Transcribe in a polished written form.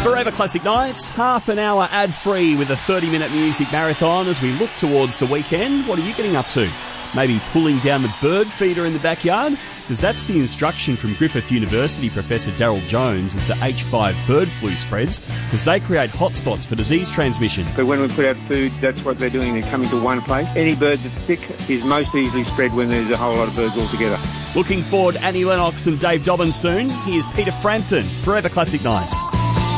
Forever Classic Nights, half an hour ad-free with a 30-minute music marathon as we look towards the weekend. What are you getting up to? Maybe pulling down the bird feeder in the backyard? Because that's the instruction from Griffith University Professor Daryl Jones as the H5 bird flu spreads, because they create hotspots for disease transmission. But when we put out food, that's what they're doing. They're coming to one place. Any bird that's sick is most easily spread when there's a whole lot of birds all together. Looking forward, Annie Lennox and Dave Dobbins soon. Here's Peter Frampton, Forever Classic Nights.